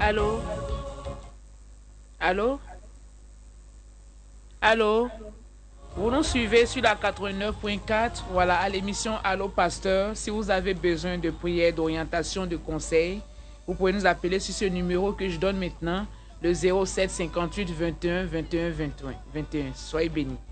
Allô? Allô? Allô? Vous nous suivez sur la 89.4, voilà, à l'émission Allô Pasteur. Si vous avez besoin de prières, d'orientation, de conseils, vous pouvez nous appeler sur ce numéro que je donne maintenant, le 07 58 21 21 21. Soyez bénis.